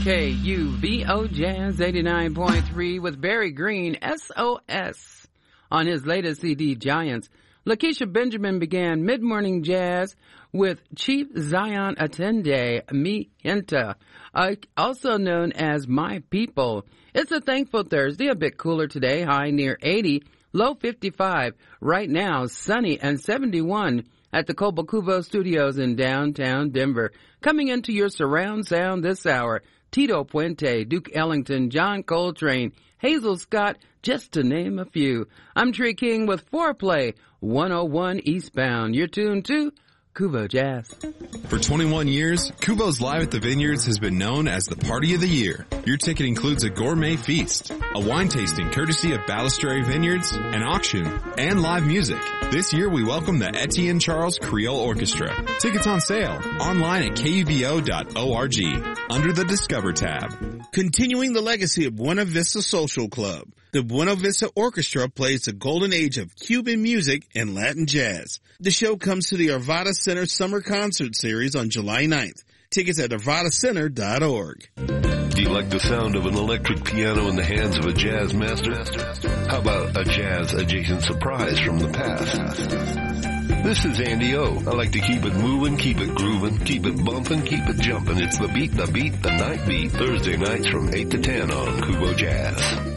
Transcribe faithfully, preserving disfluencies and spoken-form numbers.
K U V O Jazz eighty-nine point three with Barry Green, S O S. On his latest C D, Giants, Lakeisha Benjamin began mid-morning jazz with Chief Zion Attende, Mi Gente, uh, also known as My People. It's a thankful Thursday, a bit cooler today, high near eighty, low fifty-five. Right now, sunny and seventy-one at the Cobo Studios in downtown Denver. Coming into your surround sound this hour, Tito Puente, Duke Ellington, John Coltrane, Hazel Scott, just to name a few. I'm Tree King with Foreplay, one oh one Eastbound. You're tuned to Kubo Jazz. For twenty-one years, Kubo's Live at the Vineyards has been known as the party of the year. Your ticket includes a gourmet feast, a wine tasting courtesy of Balistrary Vineyards, an auction, and live music. This year we welcome the Etienne Charles Creole Orchestra. Tickets on sale online at K U B O dot org under the Discover tab. Continuing the legacy of Buena Vista Social Club, the Buena Vista Orchestra plays the golden age of Cuban music and Latin jazz. The show comes to the Arvada Center Summer Concert Series on July ninth. Tickets at arvada center dot org. Do you like the sound of an electric piano in the hands of a jazz master? How about a jazz-adjacent surprise from the past? This is Andy O. I like to keep it moving, keep it grooving, keep it bumping, keep it jumping. It's the beat, the beat, the night beat. Thursday nights from eight to ten on Kubo Jazz.